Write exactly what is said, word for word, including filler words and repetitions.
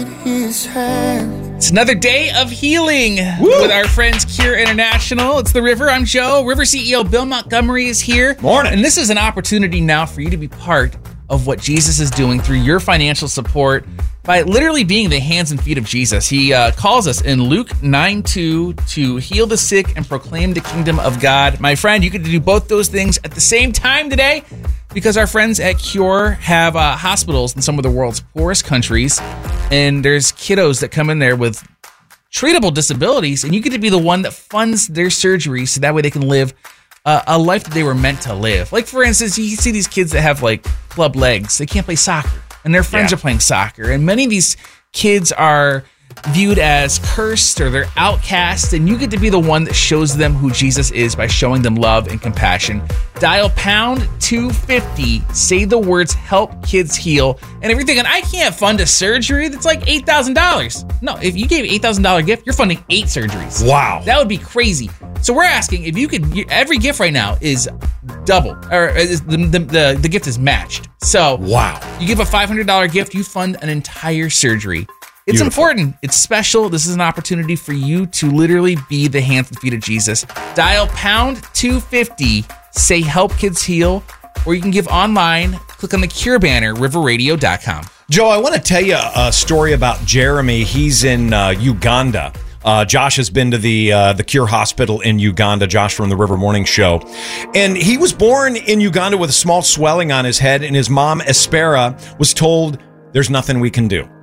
his hand. It's another day of healing Woo! with our friends Cure International. It's The River. I'm Joe. River C E O Bill Montgomery is here. Morning. And this is an opportunity now for you to be part of what Jesus is doing through your financial support by literally being the hands and feet of Jesus. He uh, calls us in Luke nine two to heal the sick and proclaim the kingdom of God. My friend, you get to do both those things at the same time today because our friends at Cure have uh, hospitals in some of the world's poorest countries, and there's kiddos that come in there with treatable disabilities, and you get to be the one that funds their surgery so that way they can live uh, a life that they were meant to live. Like, for instance, you see these kids that have, like, club legs. They can't play soccer, and their friends Yeah. are playing soccer, and many of these kids are viewed as cursed or they're outcast, and you get to be the one that shows them who Jesus is by showing them love and compassion. Dial pound two fifty, say the words help kids heal, and everything. And I can't fund a surgery that's like eight thousand dollars. No, if you gave eight thousand dollars gift, you're funding eight surgeries. Wow. That would be crazy. So we're asking if you could, every gift right now is double, or is the, the, the, the gift is matched. So Wow. you give a five hundred dollars gift, you fund an entire surgery. It's Beautiful. important. It's special. This is an opportunity for you to literally be the hands and feet of Jesus. Dial pound two fifty, say help kids heal, or you can give online. Click on the Cure banner, river radio dot com. Joe, I want to tell you a story about Jeremy. He's in uh, Uganda. Uh, Josh has been to the uh, the Cure Hospital in Uganda, Josh from the River Morning Show. And he was born in Uganda with a small swelling on his head, and his mom, Espera, was told, there's nothing we can do.